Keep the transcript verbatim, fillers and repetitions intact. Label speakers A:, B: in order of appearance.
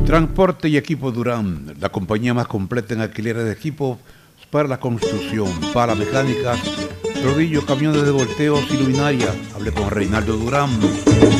A: Transporte y Equipo Durán, la compañía más completa en alquileres de equipos para la construcción, para mecánicas, rodillos, camiones de volteos y luminarias. Hablé con Reinaldo Durán.